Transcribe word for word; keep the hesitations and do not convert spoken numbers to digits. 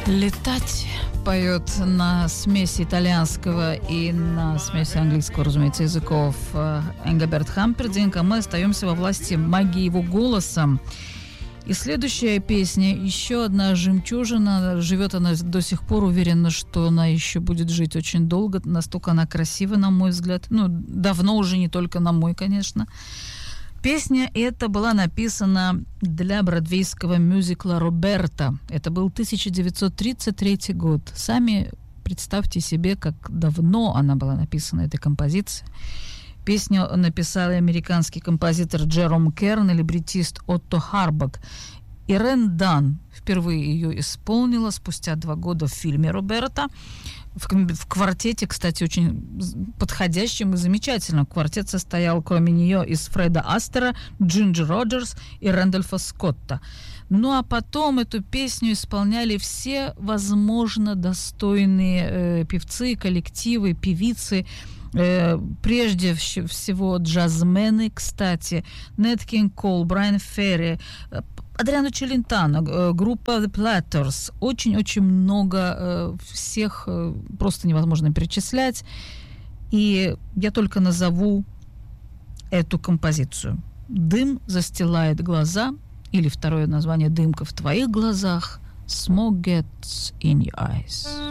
«Летать» поет на смеси итальянского и на смеси английского, разумеется, языков Энгельберт Хампердинг, а мы остаемся во власти магии его голоса. И следующая песня, еще одна жемчужина, живет она до сих пор, уверена, что она еще будет жить очень долго, настолько она красива, на мой взгляд, ну, давно уже, не только на мой, конечно. Песня эта была написана для бродвейского мюзикла «Роберта». Это был тысяча девятьсот тридцать третий год. Сами представьте себе, как давно она была написана, эта композиция. Песню написал американский композитор Джером Керн и либретист Отто Харбак. Ирен Дан впервые ее исполнила спустя два года в фильме «Роберта». В, в квартете, кстати, очень подходящем и замечательном. Квартет состоял, кроме нее, из Фреда Астера, Джинджер Роджерс и Рэндольфа Скотта. Ну а потом эту песню исполняли все, возможно, достойные э, певцы, коллективы, певицы. Э, прежде всего джазмены, кстати, Нэт Кинг Кол, Брайан Ферри, Адриано Челентано, группа The Platters. Очень-очень много э, всех э, просто невозможно перечислять. И я только назову эту композицию. «Дым застилает глаза», или второе название «Дымка в твоих глазах», «Smoke gets in your eyes».